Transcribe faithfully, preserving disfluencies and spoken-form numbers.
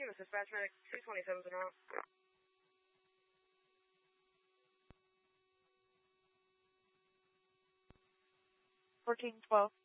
team, this is Dispatch Medic two twenty-seven and out. fourteen twelve.